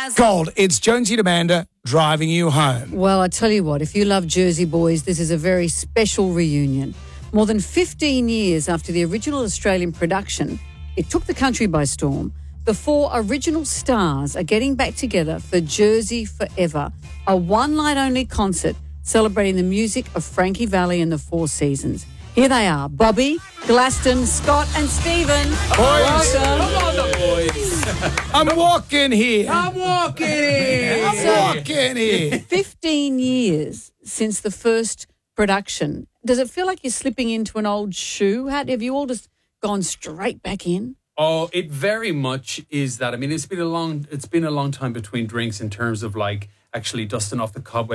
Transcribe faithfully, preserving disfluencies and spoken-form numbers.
Gold, it's Jonesy and Amanda driving you home. Well, I tell you what, if you love Jersey Boys, this is a very special reunion. More than fifteen years after the original Australian production, it took the country by storm. The four original stars are getting back together for Jersey Forever, a one-night-only concert celebrating the music of Frankie Valli and the Four Seasons. Here they are, Bobby, Glaston, Scott and Stephen. Boys. Welcome. Come on, the boys. I'm walking here. I'm walking in. I'm walking here. fifteen years since the first production. Does it feel like you're slipping into an old shoe? How, have you all just gone straight back in? Oh, it very much is that. I mean, it's been a long, it's been a long time between drinks in terms of like actually dusting off the cobwebs